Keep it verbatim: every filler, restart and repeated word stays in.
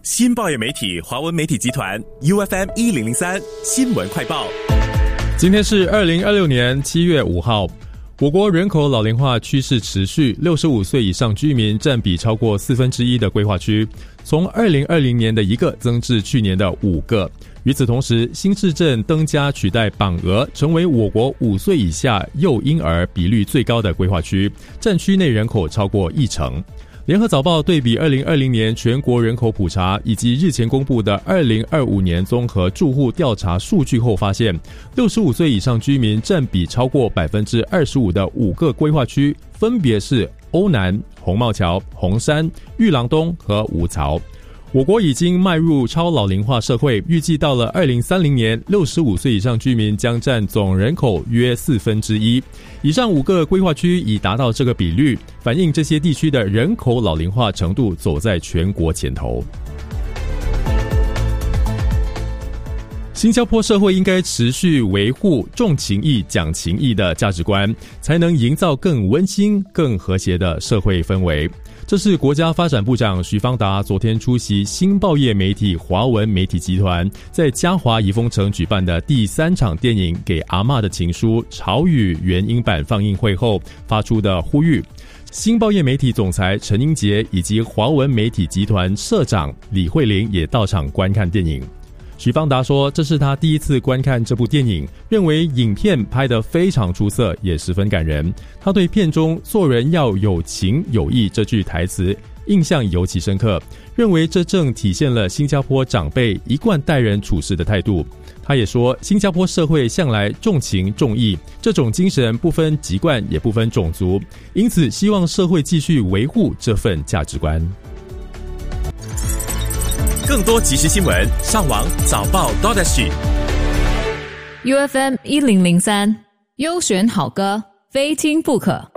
新报业媒体华文媒体集团 U F M 一零零三新闻快报。 今天是二零二六年七月五号。我国人口老龄化趋势持续，六十五岁以上居民占比超过四分之一的规划区，从二零二零年的一个增至去年的五个。与此同时，新市镇登家取代榜鹅，成为我国五岁以下幼婴儿比率最高的规划区，占区内人口超过一成。联合早报对比二零二零年全国人口普查以及日前公布的二零二五年综合住户调查数据后发现，六十五岁以上居民占比超过 百分之二十五 的五个规划区，分别是欧南、红帽桥、红山、玉郎东和五曹。我国已经迈入超老龄化社会，预计到了二零三零年，六十五岁以上居民将占总人口约四分之一。以上五个规划区已达到这个比率，反映这些地区的人口老龄化程度走在全国前头。新加坡社会应该持续维护重情义、讲情义的价值观，才能营造更温馨、更和谐的社会氛围。这是国家发展部长徐方达昨天出席新报业媒体华文媒体集团在嘉华怡丰城举办的第三场电影《给阿嬷的情书》潮语原音版放映会后发出的呼吁。新报业媒体总裁陈英杰以及华文媒体集团社长李慧玲也到场观看电影。许方达说，这是他第一次观看这部电影，认为影片拍得非常出色，也十分感人。他对片中做人要有情有义这句台词印象尤其深刻，认为这正体现了新加坡长辈一贯待人处事的态度。他也说，新加坡社会向来重情重义，这种精神不分籍贯也不分种族，因此希望社会继续维护这份价值观。 更多即时新闻，上网早报 .sg。 U F M 一零零三优选好歌，非听不可。